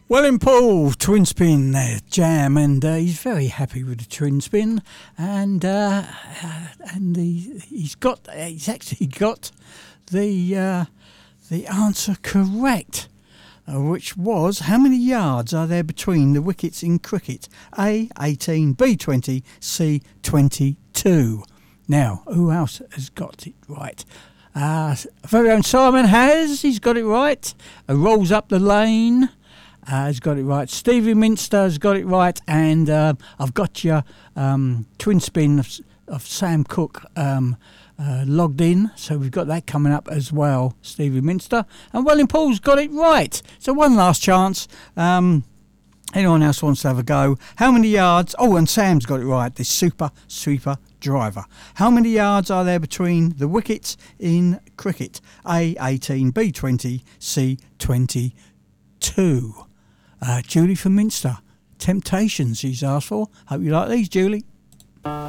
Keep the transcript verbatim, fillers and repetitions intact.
Welling Paul, twin spin there, jam, and uh, he's very happy with the twin spin, and uh, uh, and he, he's got he's actually got the uh, the answer correct, uh, which was how many yards are there between the wickets in cricket? A eighteen, B twenty, C twenty-two. Now, who else has got it right? Uh, very own Simon has. He's got it right. Uh, rolls up the lane. Uh, has got it right. Stevie Minster has got it right, and uh, I've got your um, twin spin of, of Sam Cooke um, uh, logged in, so we've got that coming up as well. Stevie Minster and Welling Paul's got it right. So one last chance. Um, anyone else wants to have a go? How many yards? Oh, and Sam's got it right. This super sweeper driver. How many yards are there between the wickets in cricket? A eighteen, B twenty, C twenty-two. Uh, Julie from Minster. Temptations she's asked for. Hope you like these, Julie.